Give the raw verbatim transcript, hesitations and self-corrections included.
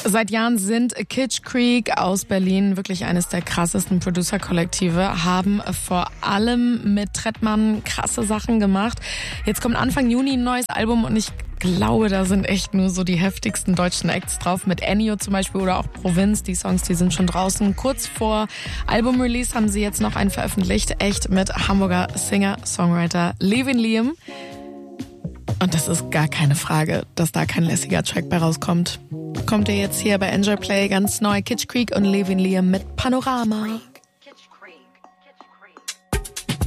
Seit Jahren sind Kitsch Creek aus Berlin wirklich eines der krassesten Producer-Kollektive, haben vor allem mit Trettmann krasse Sachen gemacht. Jetzt kommt Anfang Juni ein neues Album und ich glaube, da sind echt nur so die heftigsten deutschen Acts drauf. Mit Ennio zum Beispiel oder auch Provinz. Die Songs, die sind schon draußen. Kurz vor Album-Release haben sie jetzt noch einen veröffentlicht. Echt mit Hamburger Singer-Songwriter Levin Liam. Und das ist gar keine Frage, dass da kein lässiger Track bei rauskommt. Kommt ihr jetzt hier bei Enjoy Play ganz neu. Kitsch Creek und Levin Liam mit Panorama.